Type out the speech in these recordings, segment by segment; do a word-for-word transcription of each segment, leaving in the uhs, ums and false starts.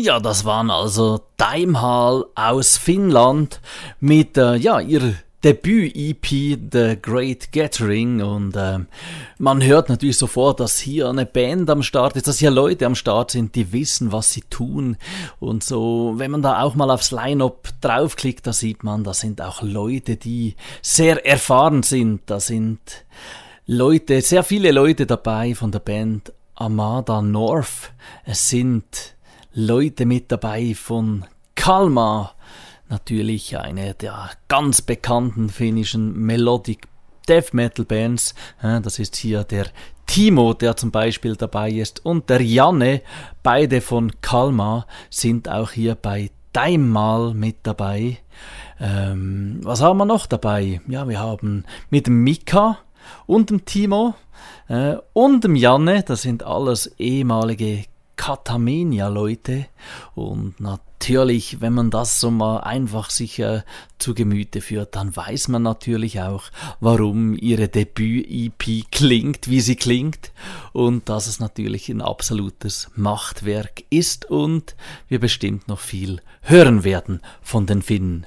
Ja, das waren also Daimhal aus Finnland mit äh, ja, ihrer Debüt-E P The Great Gathering und äh, man hört natürlich sofort, dass hier eine Band am Start ist, dass hier Leute am Start sind, die wissen, was sie tun und so, wenn man da auch mal aufs Line-Up draufklickt, da sieht man, da sind auch Leute, die sehr erfahren sind, da sind Leute, sehr viele Leute dabei von der Band Armada North, es sind Leute mit dabei von Kalmar, natürlich eine der ganz bekannten finnischen Melodic Death Metal Bands. Das ist hier der Timo, der zum Beispiel dabei ist, und der Janne, beide von Kalmar, sind auch hier bei Daimmal mit dabei. Ähm, was haben wir noch dabei? Ja, wir haben mit dem Mika und dem Timo äh, und dem Janne, das sind alles ehemalige Katamenia-Leute und natürlich, wenn man das so mal einfach sich äh, zu Gemüte führt, dann weiß man natürlich auch, warum ihre Debüt-E P klingt, wie sie klingt und dass es natürlich ein absolutes Machtwerk ist und wir bestimmt noch viel hören werden von den Finnen.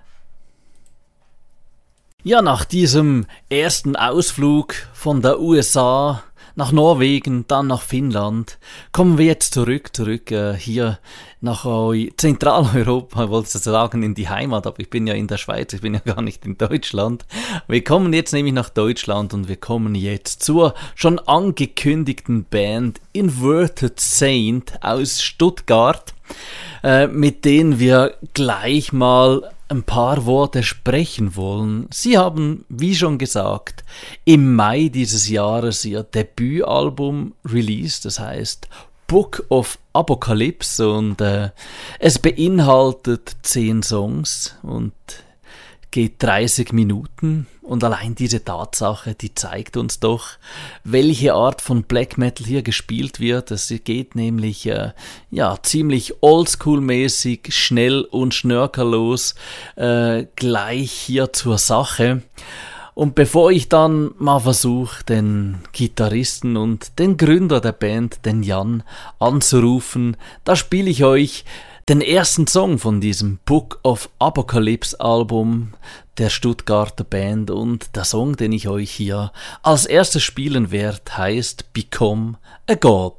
Ja, nach diesem ersten Ausflug von der U S A nach Norwegen, dann nach Finnland, kommen wir jetzt zurück, zurück äh, hier nach Eu- Zentraleuropa, ich wollte sagen in die Heimat, aber ich bin ja in der Schweiz, ich bin ja gar nicht in Deutschland. Wir kommen jetzt nämlich nach Deutschland und wir kommen jetzt zur schon angekündigten Band Inverted Saint aus Stuttgart, äh, mit denen wir gleich mal ein paar Worte sprechen wollen. Sie haben, wie schon gesagt, im Mai dieses Jahres ihr Debütalbum released, das heißt Book of Apocalypse und äh, es beinhaltet zehn Songs und geht dreißig Minuten und allein diese Tatsache, die zeigt uns doch, welche Art von Black Metal hier gespielt wird. Es geht nämlich äh, ja ziemlich oldschool-mäßig, schnell und schnörkellos äh, gleich hier zur Sache. Und bevor ich dann mal versuche, den Gitarristen und den Gründer der Band, den Jan, anzurufen, da spiele ich euch den ersten Song von diesem Book of Apocalypse Album der Stuttgarter Band und der Song, den ich euch hier als erstes spielen werde, heißt Become a God.